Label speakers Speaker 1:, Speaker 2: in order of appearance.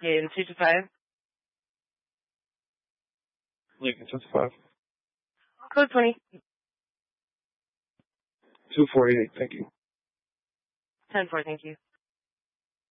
Speaker 1: In 2 to 5.
Speaker 2: Lincoln 25.
Speaker 1: Code 20.
Speaker 2: 248, thank you.
Speaker 1: 10-4, thank you.